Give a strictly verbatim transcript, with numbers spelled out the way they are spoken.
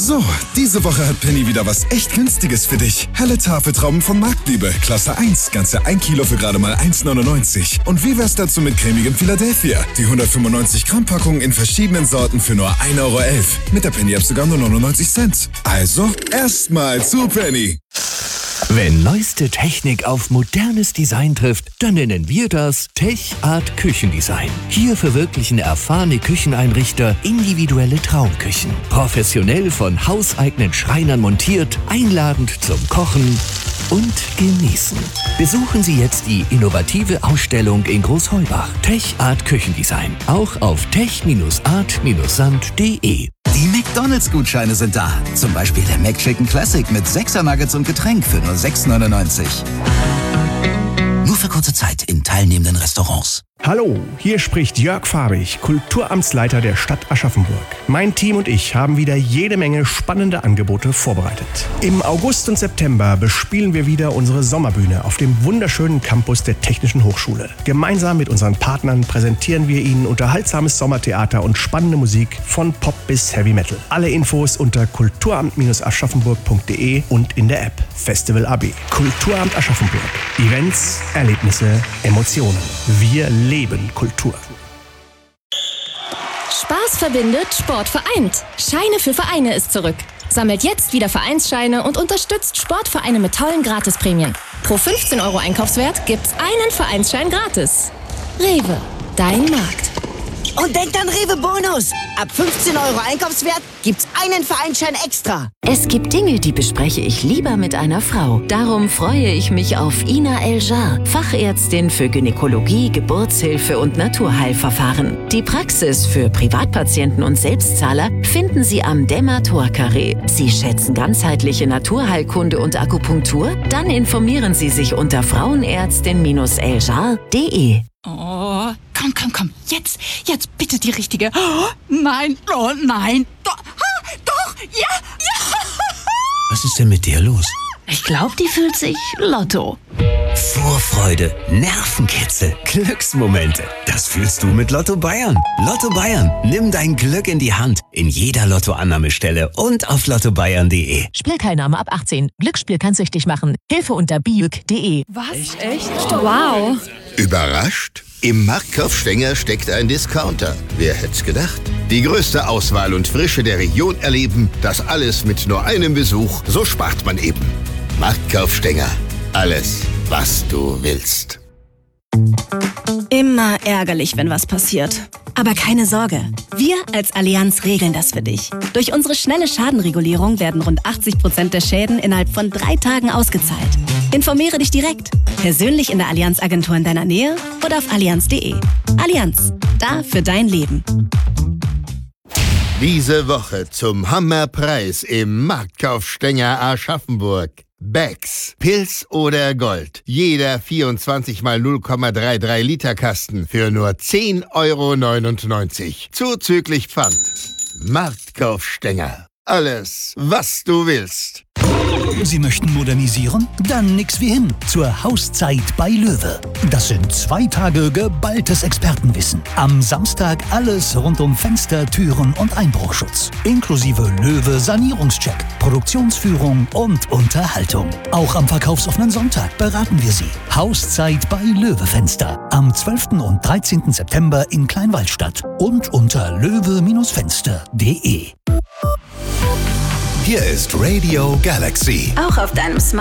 So, diese Woche hat Penny wieder was echt Günstiges für dich. Helle Tafeltrauben von Marktliebe, Klasse eins, ganze ein Kilo für gerade mal eins neunundneunzig. Und wie wär's dazu mit cremigem Philadelphia? Die hundertfünfundneunzig Gramm Packung in verschiedenen Sorten für nur ein Euro elf. Mit der Penny App sogar nur neunundneunzig Cent. Also, erstmal zu Penny. Wenn neueste Technik auf modernes Design trifft, dann nennen wir das Tech Art Küchendesign. Hier verwirklichen erfahrene Kücheneinrichter individuelle Traumküchen. Professionell von hauseigenen Schreinern montiert, einladend zum Kochen und Genießen. Besuchen Sie jetzt die innovative Ausstellung in Großheubach. Tech Art Küchendesign. Auch auf tech art sand punkt de. Die McDonalds-Gutscheine sind da. Zum Beispiel der McChicken Classic mit sechser Nuggets und Getränk für nur sechs neunundneunzig. Nur für kurze Zeit in teilnehmenden Restaurants. Hallo, hier spricht Jörg Fabich, Kulturamtsleiter der Stadt Aschaffenburg. Mein Team und ich haben wieder jede Menge spannende Angebote vorbereitet. Im August und September bespielen wir wieder unsere Sommerbühne auf dem wunderschönen Campus der Technischen Hochschule. Gemeinsam mit unseren Partnern präsentieren wir Ihnen unterhaltsames Sommertheater und spannende Musik von Pop bis Heavy Metal. Alle Infos unter kulturamt aschaffenburg punkt de und in der App Festival A B. Kulturamt Aschaffenburg. Events, Erlebnisse, Emotionen. Wir leben Kultur. Spaß verbindet, Sport vereint. Scheine für Vereine ist zurück. Sammelt jetzt wieder Vereinsscheine und unterstützt Sportvereine mit tollen Gratisprämien. Pro fünfzehn Euro Einkaufswert gibt's einen Vereinsschein gratis. Rewe, dein Markt. Und denkt an Rewe Bonus. Ab fünfzehn Euro Einkaufswert gibt's einen Vereinsschein extra. Es gibt Dinge, die bespreche ich lieber mit einer Frau. Darum freue ich mich auf Ina Eljar, Fachärztin für Gynäkologie, Geburtshilfe und Naturheilverfahren. Die Praxis für Privatpatienten und Selbstzahler finden Sie am Dämmer-Tor-Carré. Sie schätzen ganzheitliche Naturheilkunde und Akupunktur? Dann informieren Sie sich unter frauenärztin eljar punkt de. Oh, komm, komm, komm. Jetzt, jetzt bitte die richtige. Oh, nein, oh nein. Doch, ah, doch, ja, ja. Was ist denn mit dir los? Ich glaube, die fühlt sich Lotto. Vorfreude, Nervenkitzel, Glücksmomente. Das fühlst du mit Lotto Bayern. Lotto Bayern. Nimm dein Glück in die Hand. In jeder Lottoannahmestelle und auf lotto bayern punkt de. Spielteilnahme ab achtzehn. Glücksspiel kann süchtig machen. Hilfe unter biüg punkt de. Was? Echt? Echt? Wow. Überrascht? Im Marktkauf Stenger steckt ein Discounter. Wer hätt's gedacht? Die größte Auswahl und Frische der Region erleben, das alles mit nur einem Besuch, so spart man eben. Marktkauf Stenger. Alles, was du willst. Immer ärgerlich, wenn was passiert. Aber keine Sorge, wir als Allianz regeln das für dich. Durch unsere schnelle Schadenregulierung werden rund achtzig Prozent der Schäden innerhalb von drei Tagen ausgezahlt. Informiere dich direkt, persönlich in der Allianz-Agentur in deiner Nähe oder auf allianz punkt de. Allianz, da für dein Leben. Diese Woche zum Hammerpreis im Marktkauf Stenger Aschaffenburg. Becks, Pils oder Gold. Jeder vierundzwanzig mal null Komma dreiunddreißig Liter Kasten für nur zehn Euro neunundneunzig. Zuzüglich Pfand. Marktkauf Stenger. Alles, was du willst. Sie möchten modernisieren? Dann nix wie hin zur Hauszeit bei Löwe. Das sind zwei Tage geballtes Expertenwissen. Am Samstag alles rund um Fenster, Türen und Einbruchschutz. Inklusive Löwe Sanierungscheck, Produktionsführung und Unterhaltung. Auch am verkaufsoffenen Sonntag beraten wir Sie. Hauszeit bei Löwe Fenster. Am zwölften und dreizehnten September in Kleinwaldstadt und unter löwe Fenster punkt de. Hier ist Radio Galaxy. Auch auf deinem Smart